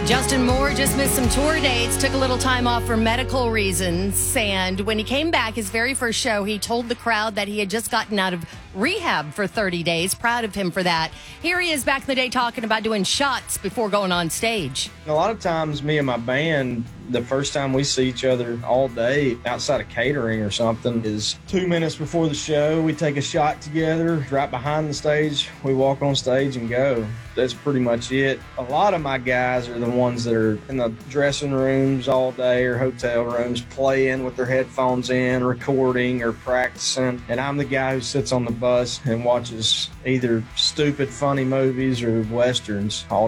Justin Moore just missed some tour dates, took a little time off for medical reasons. And when he came back, his very first show, he told the crowd that he had just gotten out of rehab for 30 days. Proud of him for that. Here he is back in the day talking about doing shots before going on stage. A lot of times, me and my band, the first time we see each other all day outside of catering or something is 2 minutes before the show. We take a shot together. Right behind the stage, we walk on stage and go. That's pretty much it. A lot of my guys are the ones that are in the dressing rooms all day or hotel rooms playing with their headphones in, recording or practicing. And I'm the guy who sits on the bus and watches either stupid, funny movies or westerns all